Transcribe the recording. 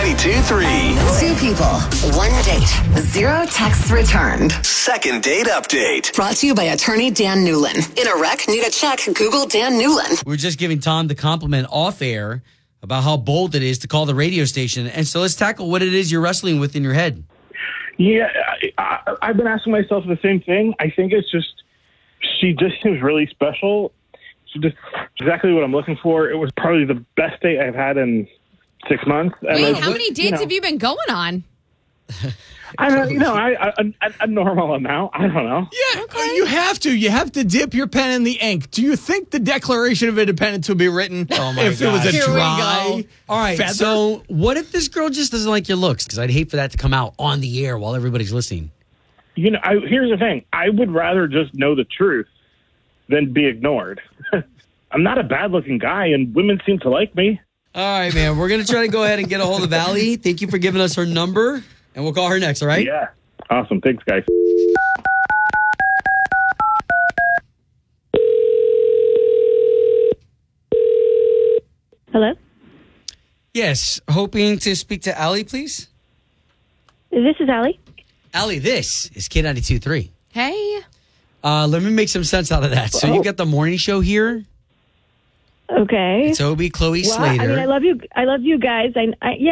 K92 3. Two people, one date, 0 texts returned. Second date update. Brought to you by attorney Dan Newlin. In a wreck, need a check, Google Dan Newlin. We were just giving Tom the compliment off air about how bold it is to call the radio station. And so let's tackle what it is you're wrestling with in your head. Yeah, I've been asking myself the same thing. I think it's just, she just seems really special. She just exactly what I'm looking for. It was probably the best date I've had in 6 months. And Wait, how many dates have you been going on? I don't know, a normal amount. I don't know. Yeah, you have to. You have to dip your pen in the ink. Do you think the Declaration of Independence would be written if it was a Here we dry go. All right, feather? so what if this girl just doesn't like your looks? Because I'd hate for that to come out on the air while everybody's listening. You know, here's the thing. I would rather just know the truth than be ignored. I'm not a bad-looking guy, and women seem to like me. All right, man. We're going to try to go ahead and get a hold of Allie. Thank you for giving us her number, and we'll call her next, all right? Yeah. Awesome. Thanks, guys. Hello? Yes. Hoping to speak to Allie, please? This is Allie. Allie, this is K92.3. Hey. Let me make some sense out of that. So you got the morning show here. Okay. It's Obie, Chloe Well, Slater. I mean, I love you guys. Yeah,